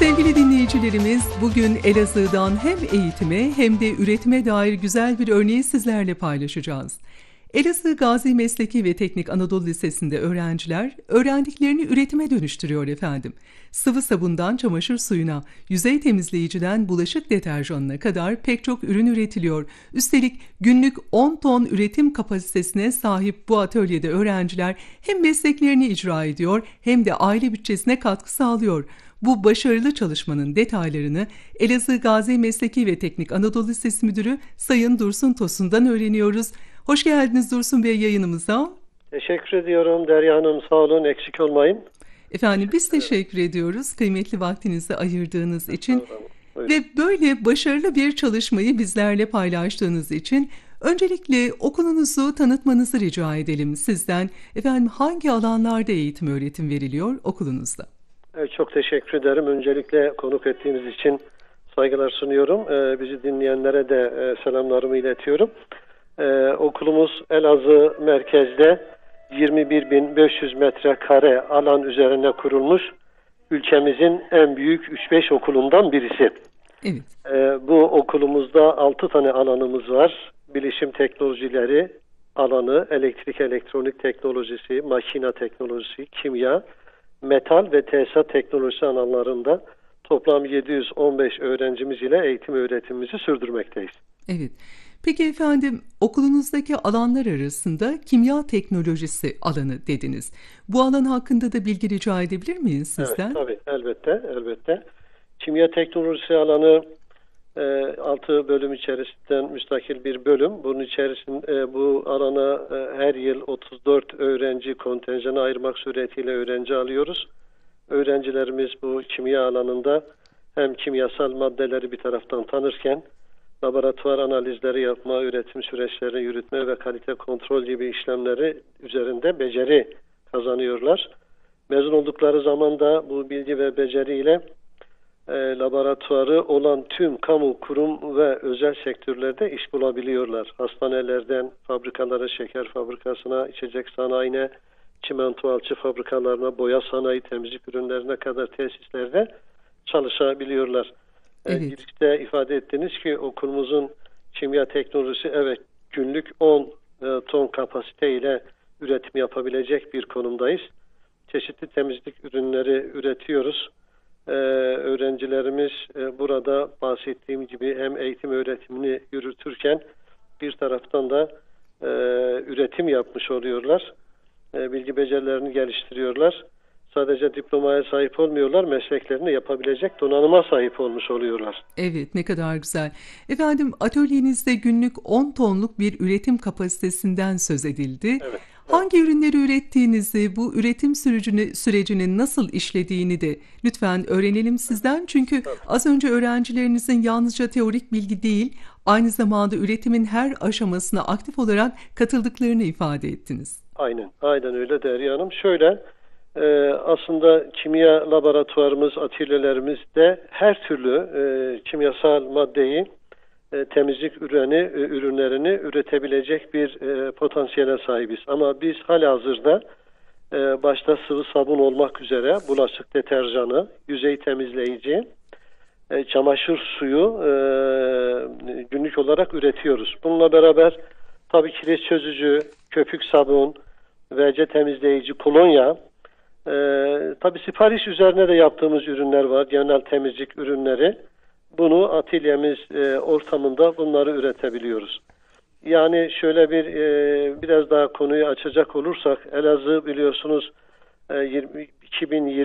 Sevgili dinleyicilerimiz, bugün Elazığ'dan hem eğitime hem de üretime dair güzel bir örneği sizlerle paylaşacağız. Elazığ Gazi Mesleki ve Teknik Anadolu Lisesi'nde öğrenciler öğrendiklerini üretime dönüştürüyor efendim. Sıvı sabundan çamaşır suyuna, yüzey temizleyiciden bulaşık deterjanına kadar pek çok ürün üretiliyor. Üstelik günlük 10 ton üretim kapasitesine sahip bu atölyede öğrenciler hem mesleklerini icra ediyor hem de aile bütçesine katkı sağlıyor. Bu başarılı çalışmanın detaylarını Elazığ Gazi Mesleki ve Teknik Anadolu Lisesi Müdürü Sayın Dursun Tosun'dan öğreniyoruz. Hoş geldiniz Dursun Bey yayınımıza. Teşekkür ediyorum Derya Hanım, sağ olun, eksik olmayın. Efendim biz teşekkür ediyoruz kıymetli vaktinizi ayırdığınız için ve böyle başarılı bir çalışmayı bizlerle paylaştığınız için. Öncelikle okulunuzu tanıtmanızı rica edelim sizden. Efendim hangi alanlarda eğitim öğretim veriliyor okulunuzda? Evet, çok teşekkür ederim. Öncelikle konuk ettiğiniz için saygılar sunuyorum. Bizi dinleyenlere de selamlarımı iletiyorum. Okulumuz Elazığ merkezde 21.500 metrekare alan üzerine kurulmuş ülkemizin en büyük 3-5 okulundan birisi. Evet. Bu okulumuzda 6 tane alanımız var. Bilişim teknolojileri alanı, elektrik elektronik teknolojisi, makina teknolojisi, kimya, metal ve tesisat teknolojisi alanlarında toplam 715 öğrencimiz ile eğitim öğretimimizi sürdürmekteyiz. Evet. Peki efendim okulunuzdaki alanlar arasında kimya teknolojisi alanı dediniz. Bu alan hakkında da bilgi rica edebilir miyiz sizden? Evet, tabii, elbette. Kimya teknolojisi alanı 6 bölüm içerisinden müstakil bir bölüm. Bunun içerisinde bu alana her yıl 34 öğrenci kontenjanı ayırmak suretiyle öğrenci alıyoruz. Öğrencilerimiz bu kimya alanında hem kimyasal maddeleri bir taraftan tanırken laboratuvar analizleri yapma, üretim süreçlerini yürütme ve kalite kontrol gibi işlemleri üzerinde beceri kazanıyorlar. Mezun oldukları zaman da bu bilgi ve beceriyle laboratuvarı olan tüm kamu, kurum ve özel sektörlerde iş bulabiliyorlar. Hastanelerden fabrikalara, şeker fabrikasına, içecek sanayine, çimento alçı fabrikalarına, boya sanayi, temizlik ürünlerine kadar tesislerde çalışabiliyorlar. Evet. Girişte ifade ettiniz ki okulumuzun kimya teknolojisi evet günlük 10 ton kapasite ile üretim yapabilecek bir konumdayız. Çeşitli temizlik ürünleri üretiyoruz. Öğrencilerimiz burada bahsettiğim gibi hem eğitim öğretimini yürütürken bir taraftan da üretim yapmış oluyorlar. Bilgi becerilerini geliştiriyorlar. Sadece diplomaya sahip olmuyorlar, mesleklerini yapabilecek donanıma sahip olmuş oluyorlar. Evet, ne kadar güzel. Efendim atölyenizde günlük 10 tonluk bir üretim kapasitesinden söz edildi. Evet. Hangi ürünleri ürettiğinizi, bu üretim sürecinin nasıl işlediğini de lütfen öğrenelim sizden. Çünkü az önce öğrencilerinizin yalnızca teorik bilgi değil, aynı zamanda üretimin her aşamasına aktif olarak katıldıklarını ifade ettiniz. Aynen öyle Derya Hanım. Şöyle, aslında kimya laboratuvarımız, atölyelerimizde her türlü kimyasal maddeyi, temizlik ürünlerini üretebilecek bir potansiyele sahibiz. Ama biz halihazırda başta sıvı sabun olmak üzere bulaşık deterjanı, yüzey temizleyici, çamaşır suyu günlük olarak üretiyoruz. Bununla beraber tabii kireç çözücü, köpük sabun, WC temizleyici, kolonya, tabii sipariş üzerine de yaptığımız ürünler var. Genel temizlik ürünleri. Bunu atölyemiz ortamında bunları üretebiliyoruz. Yani şöyle biraz daha konuyu açacak olursak Elazığ biliyorsunuz 2020